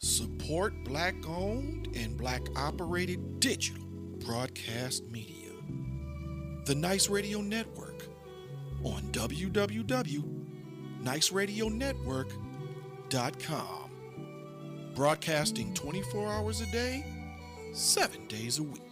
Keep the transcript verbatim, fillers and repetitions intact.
Support Black-owned and Black-operated digital broadcast media. The Nice Radio Network on w w w dot nice radio network dot com. Broadcasting twenty-four hours a day, seven days a week.